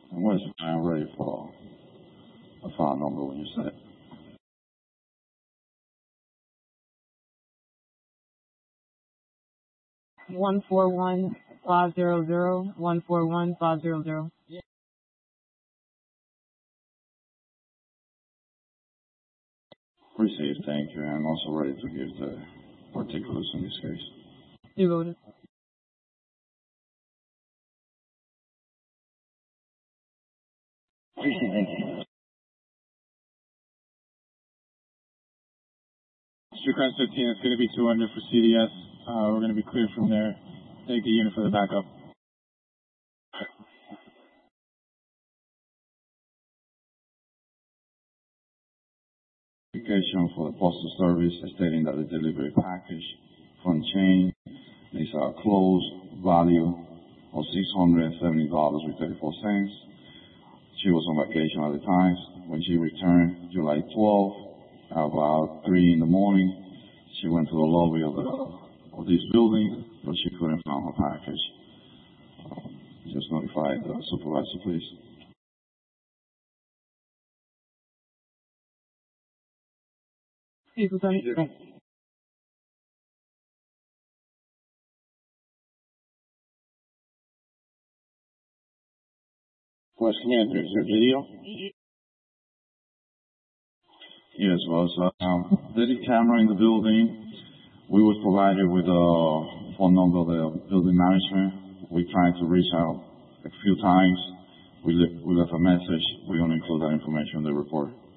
And what is it? I'm ready for a file number when you set it. One 141-500, 141-500. Received, thank you. I'm also ready to give the particulars in this case. You voted. Received, thank you. Streetcar 15, it's going to be 200 for CDS. We're going to be clear from there. Take the unit for the backup. Application for the postal service stating that the delivery package from chain is a closed value of $670.34. She was on vacation at the time. When she returned July 12th, about 3 in the morning, she went to the lobby of this building, but she couldn't find her package. Just notify the supervisor, please. Excuse me, Lieutenant. West Commander, is there video? Yes, well, there's a camera in the building. We was provided with a phone number of the building management. We tried to reach out a few times. We left a message. We're going to include that information in the report.